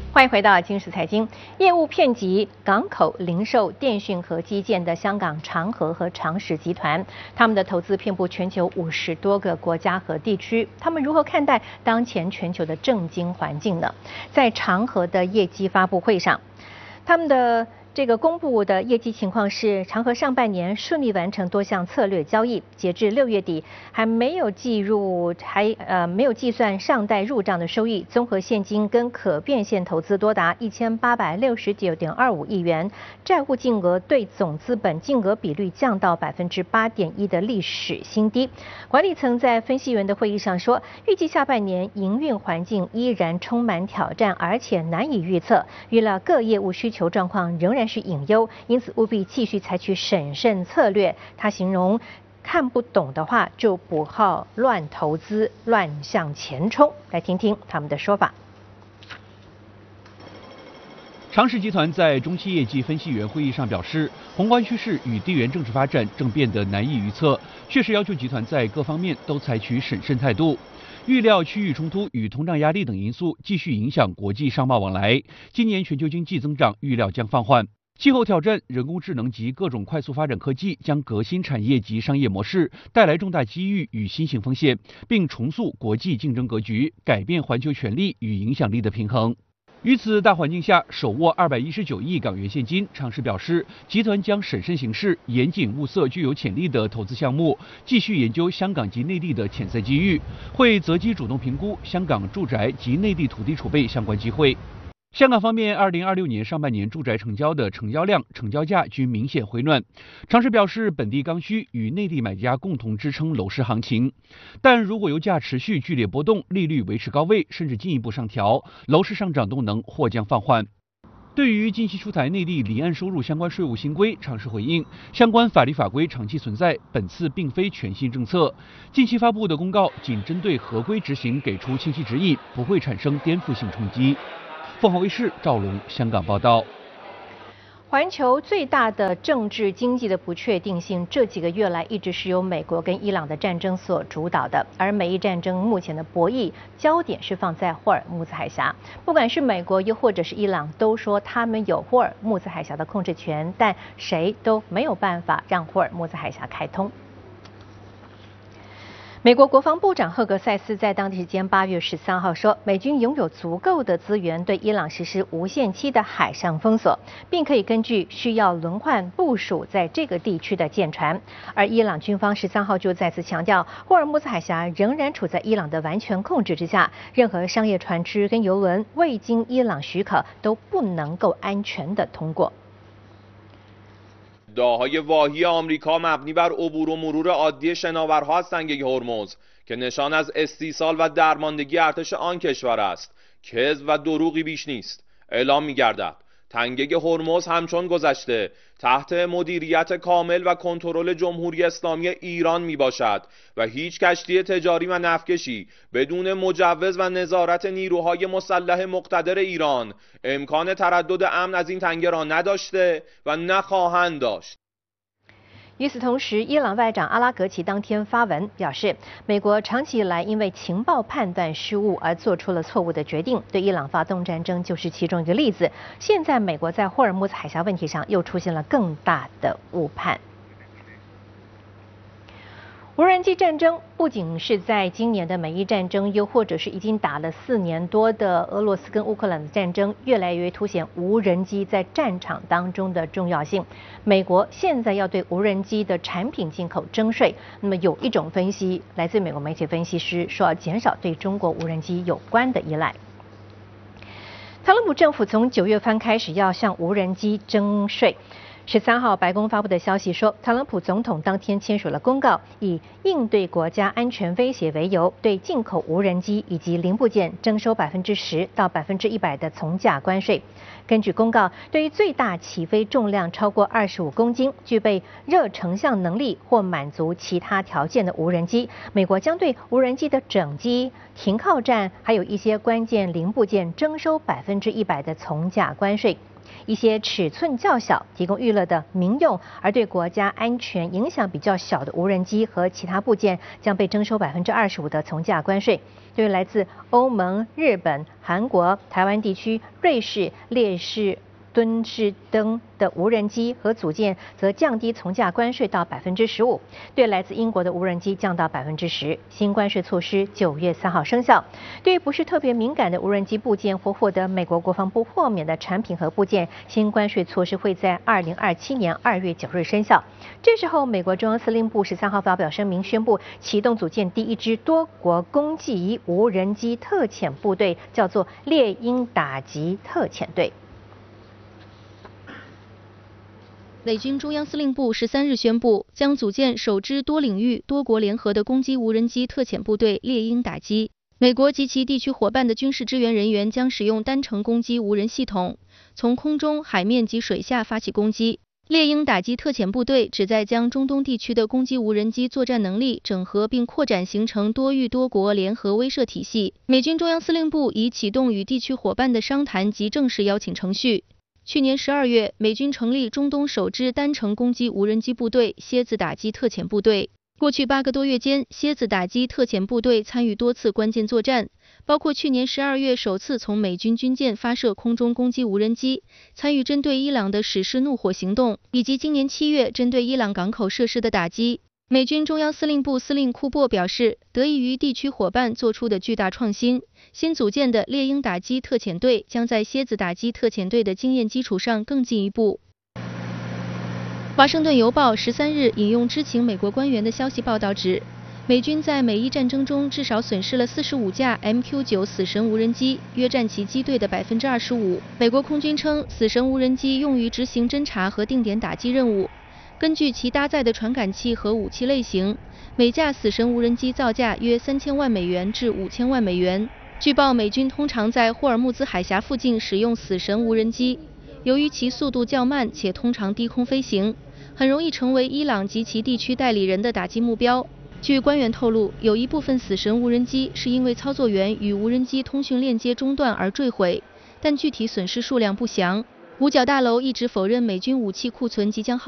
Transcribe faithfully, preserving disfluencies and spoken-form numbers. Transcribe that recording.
欢迎回到今日财经。业务遍及港口、零售、电讯和基建的香港长和和长实集团，他们的投资遍布全球五十多个国家和地区。他们如何看待当前全球的政经环境呢？在长和的业绩发布会上，他们的这个公布的业绩情况是，长和上半年顺利完成多项策略交易，截至六月底还没有计入，还呃没有计算尚待入账的收益，综合现金跟可变现投资多达一千八百六十九点二五亿元，债务净额对总资本净额比率降到百分之八点一的历史新低。管理层在分析员的会议上说，预计下半年营运环境依然充满挑战，而且难以预测，预料各业务需求状况仍然是隐忧，因此务必继续采取审慎策略。他形容，看不懂的话就不好乱投资、乱向前冲。来听听他们的说法。 长实集团在中期业绩分析员会议上表示，宏观趋势与地缘政治发展正变得难以预测，确实要求集团在各方面都采取审慎态度。预料区域冲突与通胀压力等因素继续影响国际商贸往来，今年全球经济增长预料将放缓。气候挑战、人工智能及各种快速发展科技将革新产业及商业模式，带来重大机遇与新型风险，并重塑国际竞争格局，改变环球权力与影响力的平衡。于此大环境下，手握二百一十九亿港元现金，长实表示，集团将审慎行事，严谨物色具有潜力的投资项目，继续研究香港及内地的潜在机遇，会择机主动评估香港住宅及内地土地储备相关机会。香港方面，二零二六年上半年住宅成交的成交量、成交价均明显回暖。长实表示，本地刚需与内地买家共同支撑楼市行情，但如果油价持续剧烈波动，利率维持高位，甚至进一步上调，楼市上涨动能或将放缓。对于近期出台内地离岸收入相关税务新规，长实回应，相关法律法规长期存在，本次并非全新政策。近期发布的公告仅针对合规执行给出清晰指引，不会产生颠覆性冲击。凤凰卫视赵龙香港报道。 环球最大的政治经济的不确定性，这几个月来一直是由美国跟伊朗的战争所主导的。而美伊战争目前的博弈焦点是放在霍尔木兹海峡，不管是美国又或者是伊朗，都说他们有霍尔木兹海峡的控制权，但谁都没有办法让霍尔木兹海峡开通。美国国防部长赫格塞斯在当地时间八月十三号说，美军拥有足够的资源对伊朗实施无限期的海上封锁，并可以根据需要轮换部署在这个地区的舰船。而伊朗军方十三号就再次强调，霍尔木兹海峡仍然处在伊朗的完全控制之下，任何商业船只跟油轮未经伊朗许可都不能够安全的通过。 ادعاهای واهی آمریکا مبنی بر عبور و مرور عادی شناورها از تنگه هرمز که نشان از استیصال و درماندگی ارتش آن کشور است، کذب و دروغی بیش نیست. اعلام می‌گردد تنگه هرمز همچون گذشته تحت مدیریت کامل و کنترل جمهوری اسلامی ایران می باشد و هیچ کشتی تجاری و نفتکشی بدون مجوز و نظارت نیروهای مسلح مقتدر ایران امکان تردد امن از این تنگه را نداشته و نخواهند داشت. 与此同时，伊朗外长阿拉格齐当天发文表示，美国长期以来因为情报判断失误而做出了错误的决定，对伊朗发动战争就是其中一个例子。现在，美国在霍尔木兹海峡问题上又出现了更大的误判。无人机战争不仅是在今年的美伊战争，又或者是已经打了四年多的俄罗斯跟乌克兰的战争，越来越凸显无人机在战场当中的重要性。美国现在要对无人机的产品进口征税，那么有一种分析来自美国媒体分析师说，要减少对中国无人机有关的依赖。特朗普政府从九月份开始要向无人机征税。十三号，白宫发布的消息说，特朗普总统当天签署了公告，以应对国家安全威胁为由，对进口无人机以及零部件征收百分之十到百分之一百的从价关税。根据公告，对于最大起飞重量超过二十五公斤、具备热成像能力或满足其他条件的无人机，美国将对无人机的整机、停靠站还有一些关键零部件征收百分之一百的从价关税。 一些尺寸较小、提供娱乐的民用，而对国家安全影响比较小的无人机和其他部件，将被征收百分之二十五的从价关税。对于来自欧盟、日本、韩国、台湾地区、瑞士、列士敦士登的无人机和组件，则降低从价关税到百分之十五；对来自英国的无人机降到百分之十。新关税措施九月三号生效。对于不是特别敏感的无人机部件或获得美国国防部豁免的产品和部件，新关税措施会在二零二七年二月九日生效。这时候，美国中央司令部十三号发表声明，宣布启动组建第一支多国攻击仪无人机特遣部队，叫做猎鹰打击特遣队。 美军中央司令部十三日宣布，将组建首支多领域、多国联合的攻击无人机特遣部队“猎鹰打击”。美国及其地区伙伴的军事支援人员将使用单程攻击无人系统，从空中、海面及水下发起攻击。猎鹰打击特遣部队旨在将中东地区的攻击无人机作战能力整合并扩展，形成多域多国联合威慑体系。美军中央司令部已启动与地区伙伴的商谈及正式邀请程序。去年十二月，美军成立中东首支单程攻击无人机部队——蝎子打击特遣部队。过去八个多月间，蝎子打击特遣部队参与多次关键作战，包括去年十二月首次从美军军舰发射空中攻击无人机，参与针对伊朗的史诗怒火行动，以及今年七月针对伊朗港口设施的打击。美军中央司令部司令库珀表示，得益于地区伙伴做出的巨大创新，新组建的猎鹰打击特遣队将在蝎子打击特遣队的经验基础上更进一步。华盛顿邮报十三日引用知情美国官员的消息报道指，美军在美伊战争中至少损失了四十五架 M Q 九 死神无人机，约占其机队的百分之二十五。美国空军称，死神无人机用于执行侦察和定点打击任务。根据其搭载的传感器和武器类型，每架死神无人机造价约三千万美元至五千万美元。据报，美军通常在霍尔木兹海峡附近使用死神无人机，由于其速度较慢且通常低空飞行，很容易成为伊朗及其地区代理人的打击目标。据官员透露，有一部分死神无人机是因为操作员与无人机通讯链接中断而坠毁，但具体损失数量不详。五角大楼一直否认美军武器库存即将耗